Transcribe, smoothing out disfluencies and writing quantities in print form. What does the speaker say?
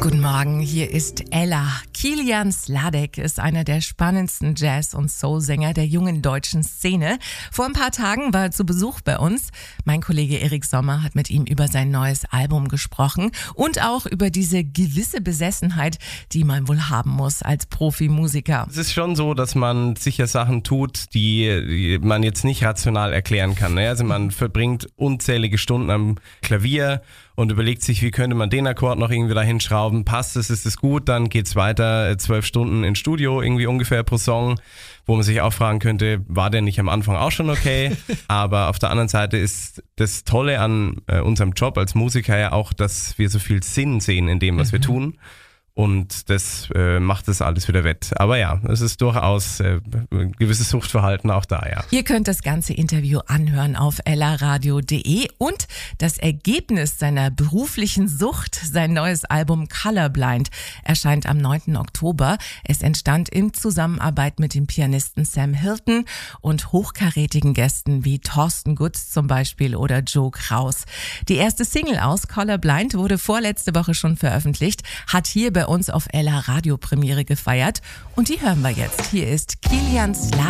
Guten Morgen, hier ist Ella. Kilian Sladek ist einer der spannendsten Jazz- und Soul-Sänger der jungen deutschen Szene. Vor ein paar Tagen war er zu Besuch bei uns. Mein Kollege Erik Sommer hat mit ihm über sein neues Album gesprochen und auch über diese gewisse Besessenheit, die man wohl haben muss als Profimusiker. Es ist schon so, dass man sicher Sachen tut, die man jetzt nicht rational erklären kann. Also man verbringt unzählige Stunden am Klavier und überlegt sich, wie könnte man den Akkord noch irgendwie da hinschrauben. Passt es, ist es gut, dann geht's weiter, 12 Stunden ins Studio, irgendwie ungefähr pro Song, wo man sich auch fragen könnte, war der nicht am Anfang auch schon okay? Aber auf der anderen Seite ist das Tolle an unserem Job als Musiker ja auch, dass wir so viel Sinn sehen in dem, was wir tun. Und das macht das alles wieder wett. Aber ja, es ist durchaus ein gewisses Suchtverhalten auch da, ja. Ihr könnt das ganze Interview anhören auf ellaradio.de und das Ergebnis seiner beruflichen Sucht, sein neues Album Colorblind, erscheint am 9. Oktober. Es entstand in Zusammenarbeit mit dem Pianisten Sam Hilton und hochkarätigen Gästen wie Thorsten Gutz zum Beispiel oder Joe Kraus. Die erste Single aus Colorblind wurde vorletzte Woche schon veröffentlicht, hat hier bei uns auf Ella Radio Premiere gefeiert und die hören wir jetzt. Hier ist Kilian Sladek.